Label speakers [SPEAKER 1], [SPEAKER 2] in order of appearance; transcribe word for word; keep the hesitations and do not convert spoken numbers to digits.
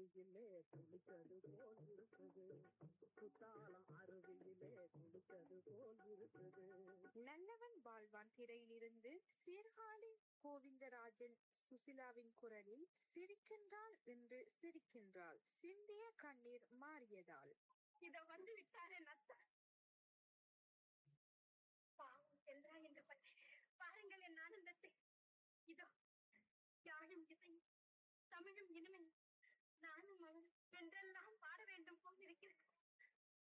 [SPEAKER 1] அருவியிலே குளித்தது போல் இருக்குது, குத்தாலம் அருவியிலே குளித்தது போல் இருக்குது.
[SPEAKER 2] நல்லவன் வாழ்வான் திரையிலிருந்து சீர்காழி கோவிந்தராஜன் சுசிலாவின் குரலில் சிரிக்கின்றாள் என்று சிரிக்கின்றாள், சிந்திய கண்ணீர் மாறியதால்.
[SPEAKER 3] இத வந்து விட்டாரே நத்தா, பாவம் சென்றா என்று பற்றி பாருங்கள் என் ஆனந்தத்தை. இதோ யாழும் இசையும் தமிழும் இனிமையும் நானும் அவன் என்றெல்லாம் பாட வேண்டும் போல் இருக்கிறது.